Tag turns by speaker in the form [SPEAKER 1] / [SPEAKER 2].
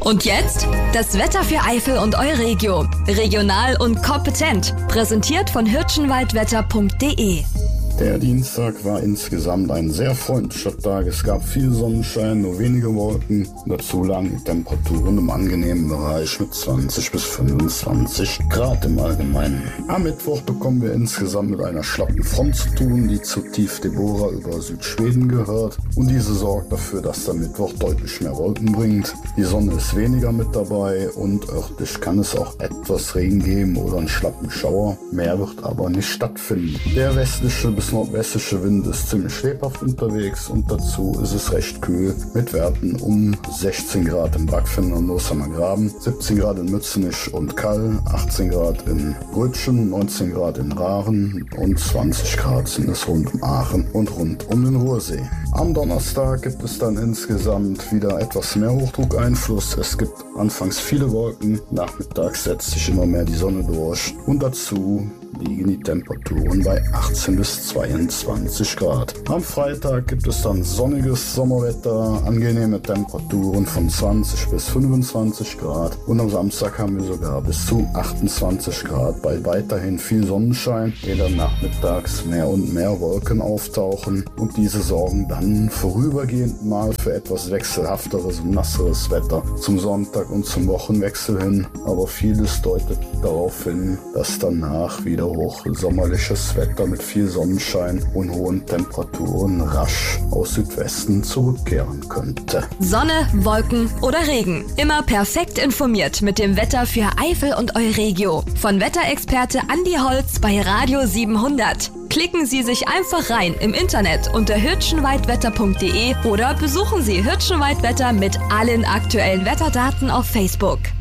[SPEAKER 1] Und jetzt das Wetter für Eifel und Euregio. Regional und kompetent. Präsentiert von hirschenwaldwetter.de.
[SPEAKER 2] Der Dienstag war insgesamt ein sehr freundlicher Tag. Es gab viel Sonnenschein, nur wenige Wolken. Dazu lagen die Temperaturen im angenehmen Bereich mit 20 bis 25 Grad im Allgemeinen. Am Mittwoch bekommen wir insgesamt mit einer schlappen Front zu tun, die zu Tief Deborah über Südschweden gehört. Und diese sorgt dafür, dass der Mittwoch deutlich mehr Wolken bringt. Die Sonne ist weniger mit dabei und örtlich kann es auch etwas Regen geben oder einen schlappen Schauer. Mehr wird aber nicht stattfinden. Der westliche bis nordwestliche Wind ist ziemlich lebhaft unterwegs und dazu ist es recht kühl mit Werten um 16 Grad im Backfinn und Nosheimer Graben, 17 Grad in Mützenich und Kall, 18 Grad in Rötchen, 19 Grad in Rahren und 20 Grad sind es rund um Aachen und rund um den Ruhrsee. Am Donnerstag gibt es dann insgesamt wieder etwas mehr Hochdruckeinfluss. Es gibt anfangs viele Wolken, nachmittags setzt sich immer mehr die Sonne durch und dazu liegen die Temperaturen bei 18 bis 22 Grad. Am Freitag gibt es dann sonniges Sommerwetter, angenehme Temperaturen von 20 bis 25 Grad und am Samstag haben wir sogar bis zu 28 Grad bei weiterhin viel Sonnenschein, ehe dann nachmittags mehr und mehr Wolken auftauchen und diese sorgen dann vorübergehend mal für etwas wechselhafteres und nasseres Wetter zum Sonntag und zum Wochenwechsel hin, aber vieles deutet darauf hin, dass danach wieder hochsommerliches Wetter mit viel Sonnenschein und hohen Temperaturen rasch aus Südwesten zurückkehren könnte.
[SPEAKER 1] Sonne, Wolken oder Regen. Immer perfekt informiert mit dem Wetter für Eifel und Euregio. Von Wetterexperte Andi Holz bei Radio 700. Klicken Sie sich einfach rein im Internet unter hirschenwaldwetter.de oder besuchen Sie Hirschenwaldwetter mit allen aktuellen Wetterdaten auf Facebook.